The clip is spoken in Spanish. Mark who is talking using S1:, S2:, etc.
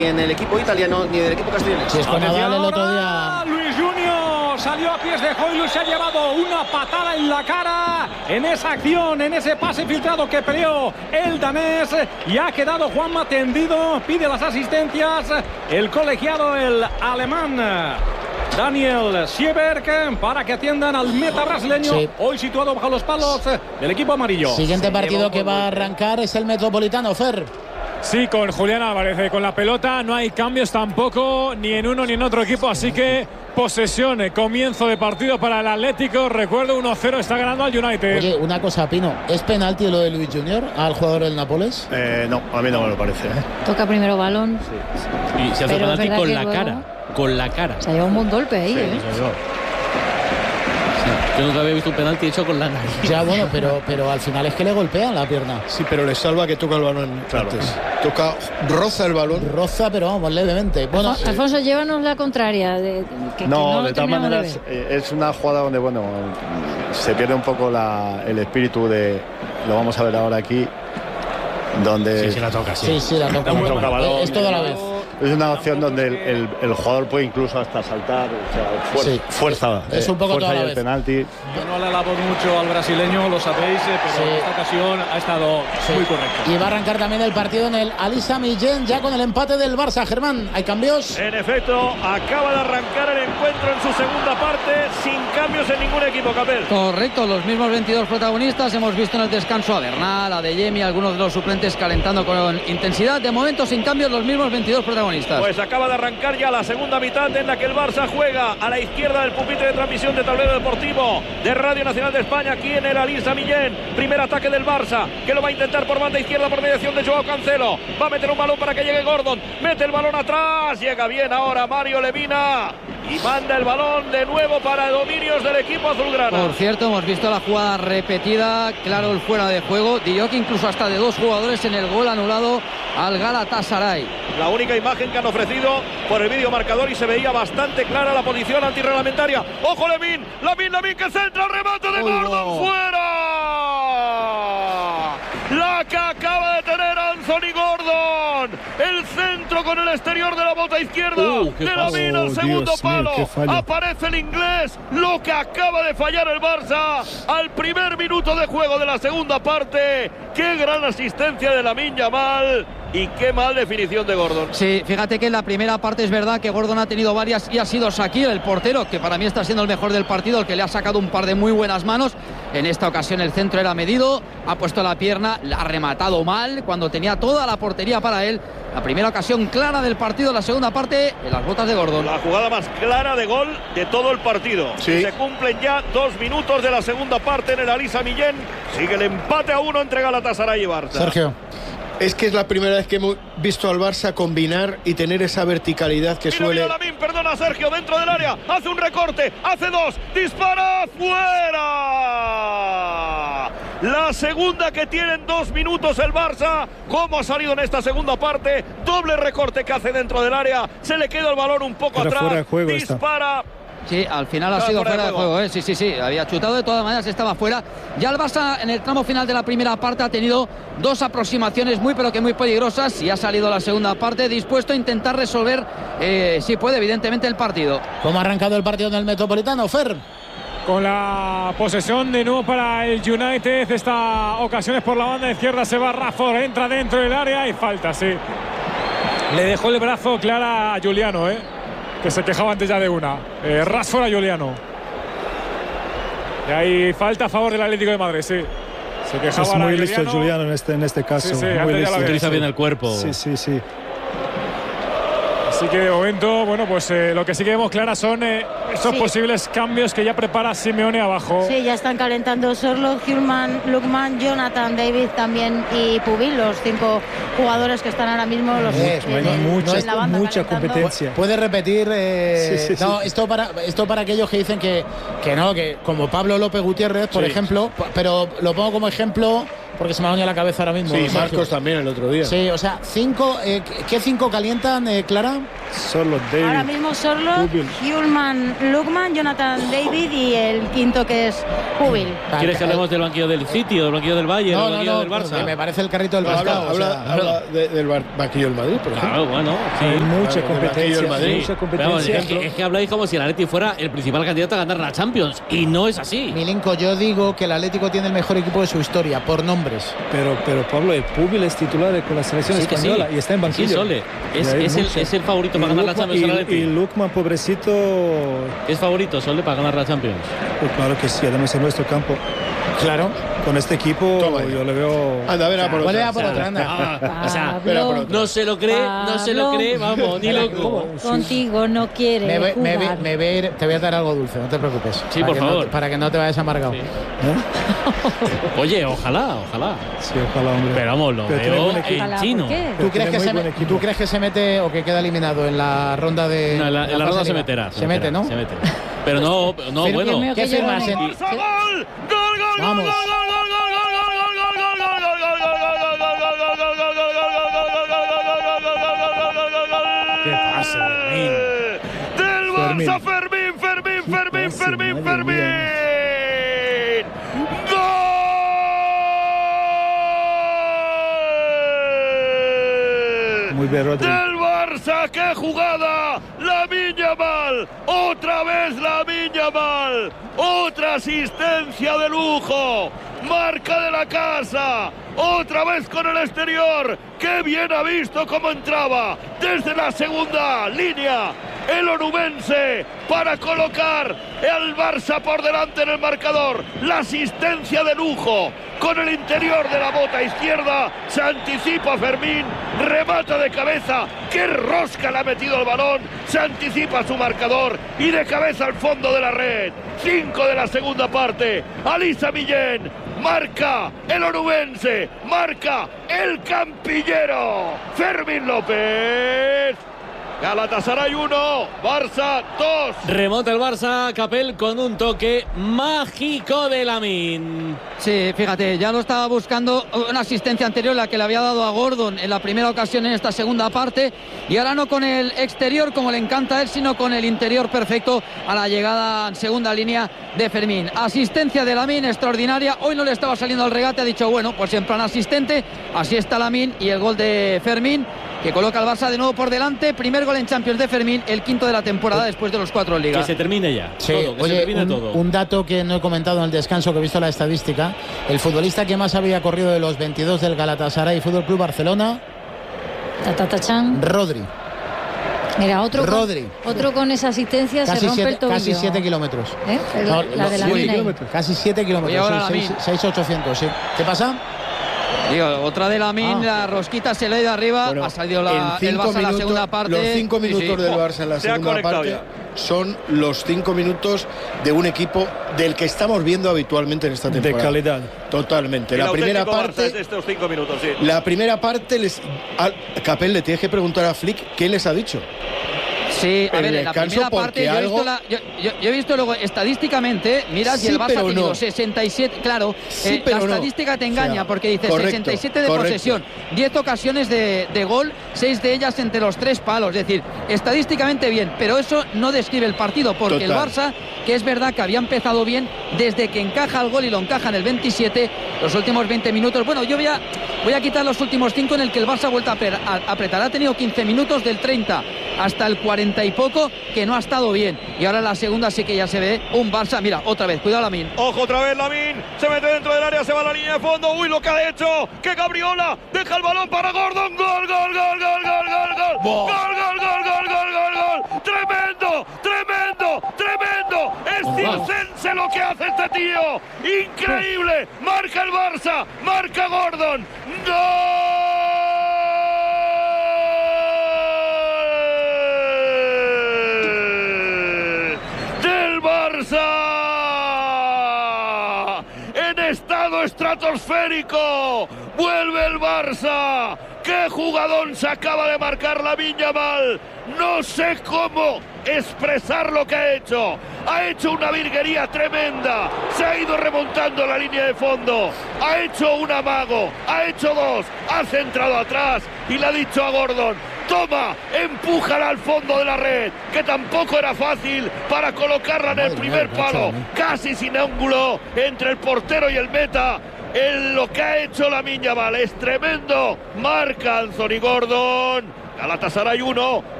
S1: en el equipo italiano ni del equipo castellonense.
S2: Si es con Nadal el otro día.
S3: Luis Junior salió a pies de Højlund, se ha llevado una patada en la cara en esa acción, en ese pase filtrado que peleó el danés, y ha quedado Juanma tendido. Pide las asistencias el colegiado, el alemán Daniel Sieberg, para que atiendan al meta brasileño, sí, hoy situado bajo los palos del equipo amarillo.
S2: Siguiente partido que va a arrancar es el Metropolitano, Fer.
S4: Sí, con Julián Álvarez con la pelota. No hay cambios tampoco, ni en uno ni en otro equipo, así que posesión, comienzo de partido para el Atlético. Recuerdo, 1-0 está ganando al United.
S2: Oye, una cosa, Pino, ¿es penalti lo de Luis Junior al jugador del Nápoles?
S5: No, a mí no me lo parece.
S6: Toca primero balón.
S7: Sí. Y se hace penalti con la cara. Con la cara.
S6: Se ha llevado un buen golpe ahí,
S7: sí, Yo nunca había visto un penalti hecho con la nariz.
S2: Ya, bueno, pero al final es que le golpean la pierna.
S5: Sí, pero le salva que toca el balón antes. Roza el balón.
S2: Roza, pero vamos, levemente. Bueno,
S6: Alfonso, llévanos la contraria.
S5: No, de todas maneras, es una jugada donde, se pierde un poco el espíritu de... Lo vamos a ver ahora aquí, donde...
S7: Sí, la toca, sí.
S2: Sí, la toca. Es toda la vez.
S5: Es una opción donde el jugador puede incluso hasta saltar, o sea, fuerza.
S2: Es un poco toda la vez.
S5: Penalti.
S3: Yo no le alabo mucho al brasileño, lo sabéis, pero en esta ocasión ha estado muy correcto.
S2: Y va a arrancar también el partido en el Alisa Millén, ya con el empate del Barça. Germán, ¿hay cambios?
S8: En efecto, acaba de arrancar el encuentro en su segunda parte, sin cambios en ningún equipo, Capel.
S9: Correcto, los mismos 22 protagonistas. Hemos visto en el descanso a Bernal, a De Jemi, algunos de los suplentes calentando con intensidad. De momento, sin cambios, los mismos 22 protagonistas.
S8: Pues acaba de arrancar ya la segunda mitad, en la que el Barça juega a la izquierda del pupitre de transmisión de Tablero Deportivo de Radio Nacional de España, aquí en el Alisa Millén. Primer ataque del Barça, que lo va a intentar por banda izquierda por mediación de Joao Cancelo. Va a meter un balón para que llegue Gordon, mete el balón atrás, llega bien ahora Mario Lemina y manda el balón de nuevo para dominios del equipo azulgrana.
S9: Por cierto, hemos visto la jugada repetida, claro, el fuera de juego. Dioc incluso hasta de dos jugadores en el gol anulado al Galatasaray.
S8: La única imagen que han ofrecido por el vídeo marcador, y se veía bastante clara la posición antirreglamentaria. ¡Ojo, Lemín! ¡Lemín que centra! ¡Remate de Gordon! ¡Fuera! La que acaba de tener Anthony Gordon. El centro con el exterior de la bota izquierda de Lemín al segundo palo. Aparece el inglés. Lo que acaba de fallar el Barça al primer minuto de juego de la segunda parte. ¡Qué gran asistencia de Lamine Yamal! Y qué mal definición de Gordon.
S9: Sí, fíjate que en la primera parte es verdad que Gordon ha tenido varias y ha sido Shaqiri, el portero, que para mí está siendo el mejor del partido, el que le ha sacado un par de muy buenas manos. En esta ocasión el centro era medido, ha puesto la pierna, la ha rematado mal cuando tenía toda la portería para él. La primera ocasión clara del partido, la segunda parte en las botas de Gordon.
S8: La jugada más clara de gol de todo el partido.
S5: Sí.
S8: Se cumplen ya 2 minutos de la segunda parte en el Alisa Millén. Sigue el empate a 1 entre Galatasaray y Barça.
S2: Sergio.
S5: Es que es la primera vez que hemos visto al Barça combinar y tener esa verticalidad que suele...
S8: Lamine, perdona, Sergio, dentro del área, hace un recorte, hace dos, dispara, fuera. La segunda que tiene en 2 minutos el Barça. ¿Cómo ha salido en esta segunda parte? Doble recorte que hace dentro del área, se le queda el balón un poco atrás,
S5: fuera de juego
S8: dispara.
S9: Sí, al final ha sido fuera de juego, Sí, había chutado, de todas maneras estaba fuera. Ya el Barça en el tramo final de la primera parte ha tenido 2 aproximaciones muy peligrosas, y ha salido la segunda parte dispuesto a intentar resolver, si puede, evidentemente, el partido.
S2: ¿Cómo ha arrancado el partido en el Metropolitano, Fer?
S4: Con la posesión de nuevo para el United. Esta ocasión es por la banda izquierda, se va Rashford, entra dentro del área y falta, sí. Le dejó el brazo clara a Giuliano, que se quejaba antes ya de una. Rashford a Giuliano. Y ahí falta a favor del Atlético de Madrid, sí. Se quejaba.
S10: Es muy listo Giuliano en este caso.
S4: Sí,
S10: muy listo.
S7: Utiliza bien el cuerpo.
S10: Sí.
S4: Así que de momento, pues lo que sí que vemos claras son estos posibles cambios que ya prepara Simeone abajo.
S6: Sí, ya están calentando Sorloth, Lookman, Jonathan, David también y Pubil, los 5 jugadores que están ahora mismo en la banda.
S10: Mucha competencia.
S2: ¿Puede repetir?
S10: Sí.
S2: No, esto para aquellos que dicen que no, que como Pablo López Gutiérrez, por ejemplo, pero lo pongo como ejemplo porque se me ha venido a la cabeza ahora mismo.
S5: Sí, Marcos también el otro día.
S2: Sí, o sea, 5, ¿qué 5 calientan, Clara?
S10: Sorloth, David.
S6: Ahora mismo Sorloth, Hjulmand, Lukman, Jonathan David y el quinto que es Pubil.
S7: ¿Quieres que hablemos del banquillo del City o del banquillo del Bayern o del banquillo del Barça?
S2: Me parece el carrito del Barça.
S11: Habla del banquillo del Madrid, por ejemplo.
S7: Claro, bueno, sí.
S10: Hay mucha competencia.
S11: Mucha
S10: competencia.
S7: Es que habláis como si el Atleti fuera el principal candidato a ganar la Champions y no es así.
S2: Milinko, yo digo que el Atlético tiene el mejor equipo de su historia, por nombres.
S10: Pero Pablo, el Pubil es titular con la selección española y está en banquillo.
S7: Sí, Sole. Es el favorito para ganar la Champions.
S10: Y Lukman, pobrecito.
S7: Es favorito, Sole, para ganar la Champions.
S10: Pues claro que sí, además en nuestro campo.
S2: Claro.
S10: Con este equipo yo le veo.
S11: Anda, a ver, por
S2: otra.
S7: O sea, no se lo cree, vamos, ni loco.
S6: Contigo no quiere jugar.
S2: Te voy a dar algo dulce, no te preocupes.
S7: Sí, por favor.
S2: Para que no te vayas amargado.
S7: Sí. Oye, ojalá.
S10: Sí, ojalá, hombre.
S7: Pero vamos, lo veo en chino.
S2: ¿Tú crees que se mete o que queda eliminado en la ronda de.?
S7: No, en la ronda se meterá.
S2: Se mete, ¿no?
S7: Se mete. Pero no, bueno.
S2: ¿Qué firmas?
S8: ¡Gol!
S2: Vamos.
S4: ¡Qué pase, Fermín!
S8: ¡Del Barça, Fermín! ¡Gol!
S10: Muy bien, Rodri.
S8: ¡Del Barça! ¡Qué jugada! Lamine Yamal, otra vez Lamine Yamal, otra asistencia de lujo, marca de la casa, otra vez con el exterior. ¡Qué bien ha visto cómo entraba desde la segunda línea el onubense para colocar al Barça por delante en el marcador! La asistencia de lujo con el interior de la bota izquierda, se anticipa Fermín, remata de cabeza, qué rosca le ha metido el balón, se anticipa su marcador y de cabeza al fondo de la red. 5 de la segunda parte, Alisa Millén, marca el onubense, marca el campillero, Fermín López. Galatasaray 1, Barça 2.
S7: Remonta el Barça, Capel, con un toque mágico de Lamine.
S9: Sí, fíjate, ya lo estaba buscando, una asistencia anterior, la que le había dado a Gordon en la primera ocasión en esta segunda parte, y ahora no con el exterior como le encanta a él, sino con el interior perfecto a la llegada en segunda línea de Fermín. Asistencia de Lamine extraordinaria, hoy no le estaba saliendo al regate, ha dicho, bueno, pues en plan asistente, así está Lamine, y el gol de Fermín, que coloca al Barça de nuevo por delante. Primer gol en Champions de Fermín, el quinto de la temporada después de los 4 en Liga.
S7: Que se termine ya.
S2: Sí,
S7: todo, que
S2: oye,
S7: se termine todo. Un
S2: dato que no he comentado en el descanso, que he visto la estadística. El futbolista que más había corrido de los 22 del Galatasaray Fútbol Club Barcelona, Rodri.
S6: Mira, otro con esa asistencia se rompe el tobillo.
S2: Casi 7 kilómetros.
S6: La de Lamine.
S2: Casi 7 kilómetros. 6.800, sí. ¿Qué pasa?
S9: Digo, otra de Lamine, la rosquita se le ha ido arriba, ha salido el Barça en la segunda parte.
S11: Los 5 minutos del Barça en la segunda parte son los 5 minutos de un equipo del que estamos viendo habitualmente en esta temporada.
S10: De calidad.
S11: Totalmente. La primera parte.
S8: Estos 5 minutos, sí.
S11: La primera parte, Capel, le tienes que preguntar a Flick qué les ha dicho.
S9: Sí, a ver, en la primera parte yo he visto luego estadísticamente, mira, si el Barça ha tenido 67, claro, la estadística te engaña, porque dice 67 de posesión, 10 ocasiones de gol, 6 de ellas entre los 3 palos, es decir, estadísticamente bien, pero eso no describe el partido, porque el Barça, que es verdad que había empezado bien desde que encaja el gol y lo encaja en el 27, los últimos 20 minutos, bueno, yo voy a quitar los últimos 5 en el que el Barça ha vuelto a apretar, ha tenido 15 minutos del 30 hasta el 40 y poco, que no ha estado bien, y ahora en la segunda sí que ya se ve un Barça, mira, otra vez, cuidado Lamine.
S8: Ojo otra vez Lamine, se mete dentro del área, se va a la línea de fondo, uy, lo que ha hecho, que Gabriola deja el balón para Gordon, gol, tremendo, es circense lo que hace este tío, increíble, marca el Barça, marca Gordon, en estado estratosférico, vuelve el Barça. ¡Qué jugadón se acaba de marcar Lamine Yamal! No sé cómo expresar lo que ha hecho. Ha hecho una virguería tremenda. Se ha ido remontando la línea de fondo. Ha hecho un amago. Ha hecho 2. Ha centrado atrás y le ha dicho a Gordon: toma, empújala al fondo de la red, que tampoco era fácil para colocarla en el primer palo, casi sin ángulo entre el portero y el meta. Lo que ha hecho Lamine Yamal es tremendo. Marca Anthony Gordon. Galatasaray 1,